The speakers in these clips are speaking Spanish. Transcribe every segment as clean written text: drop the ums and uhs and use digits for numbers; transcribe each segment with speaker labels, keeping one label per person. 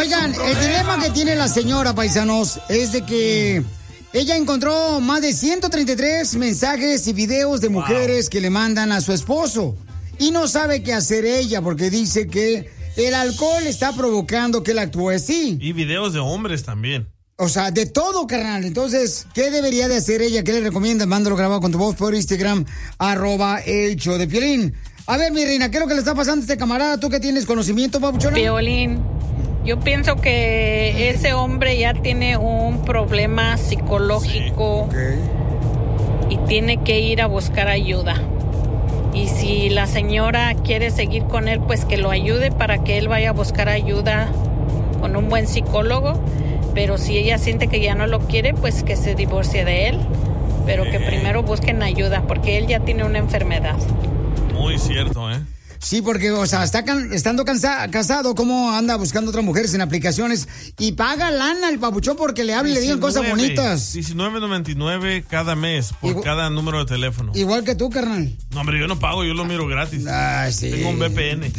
Speaker 1: Oigan, el dilema que tiene la señora, paisanos, es de que ella encontró más de 133 mensajes y videos de mujeres que le mandan a su esposo. Y no sabe qué hacer ella porque dice que el alcohol está provocando que él actúe así.
Speaker 2: Y videos de hombres también.
Speaker 1: O sea, de todo, carnal. Entonces, ¿qué debería de hacer ella? ¿Qué le recomiendas? Mándalo grabado con tu voz por Instagram, @elshowdepiolín. A ver, mi reina, ¿qué es lo que le está pasando a este camarada? ¿Tú que tienes conocimiento, papuchona?
Speaker 3: Piolín, yo pienso que ese hombre ya tiene un problema psicológico y tiene que ir a buscar ayuda. Y si la señora quiere seguir con él, pues que lo ayude para que él vaya a buscar ayuda con un buen psicólogo. Pero si ella siente que ya no lo quiere, pues que se divorcie de él. Pero que primero busquen ayuda, porque él ya tiene una enfermedad.
Speaker 2: Muy cierto, ¿eh?
Speaker 1: Sí, porque, o sea, estando casado, ¿cómo anda buscando otras mujeres en aplicaciones? Y paga lana el papuchón porque le hablen, le digan cosas bonitas.
Speaker 2: $19.99 cada mes por cada número de teléfono.
Speaker 1: Igual que tú, carnal.
Speaker 2: No, hombre, yo no pago, yo lo miro gratis.
Speaker 1: Ah, sí.
Speaker 2: Tengo un VPN.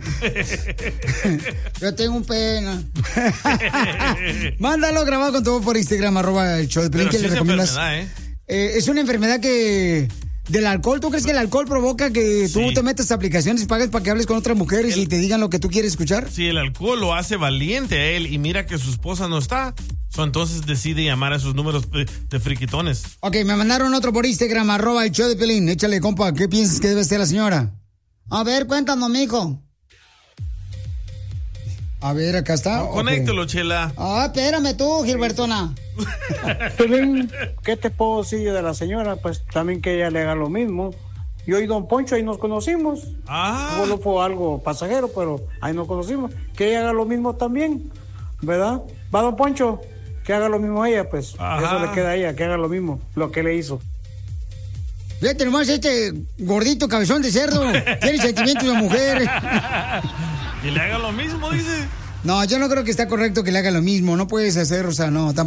Speaker 1: Yo tengo un pena. Mándalo grabado con todo por Instagram, @elshowdepiolín. ¿Qué le recomiendas? Es una enfermedad que... ¿Del alcohol? ¿Tú crees que el alcohol provoca que tú te metas a aplicaciones y pagues para que hables con otras mujeres y te digan lo que tú quieres escuchar?
Speaker 2: Sí, el alcohol lo hace valiente a él y mira que su esposa no está. Entonces decide llamar a esos números de friquitones.
Speaker 1: Ok, me mandaron otro por Instagram, @elshowdepiolín. Échale, compa, ¿qué piensas que debe ser la señora? A ver, cuéntanos, mijo. A ver, acá está.
Speaker 2: Conéctelo, Chela.
Speaker 1: Espérame tú, Gilbertona.
Speaker 4: ¿Qué te puedo decir de la señora? Pues también que ella le haga lo mismo. Yo y Don Poncho ahí nos conocimos. Solo fue algo pasajero, pero ahí nos conocimos. Que ella haga lo mismo también, ¿verdad? Va, Don Poncho, que haga lo mismo a ella, pues. Eso le queda a ella, que haga lo mismo, lo que le hizo.
Speaker 1: Fíjate nomás, este gordito cabezón de cerdo tiene sentimientos de mujer.
Speaker 2: Y le haga lo mismo, dice.
Speaker 1: No, yo no creo que está correcto que le haga lo mismo. No puedes hacer, o sea, no, tampoco.